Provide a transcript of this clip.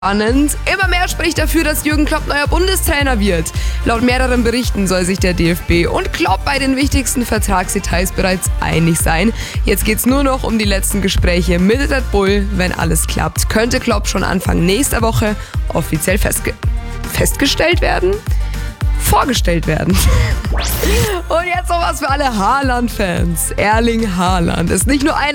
Spannend. Immer mehr spricht dafür, dass Jürgen Klopp neuer Bundestrainer wird. Laut mehreren Berichten soll sich der DFB und Klopp bei den wichtigsten Vertragsdetails bereits einig sein. Jetzt geht's nur noch um die letzten Gespräche mit Red Bull. Wenn alles klappt, könnte Klopp schon Anfang nächster Woche offiziell festgestellt werden? Vorgestellt werden. Und jetzt noch was für alle Haaland-Fans. Erling Haaland ist nicht nur einer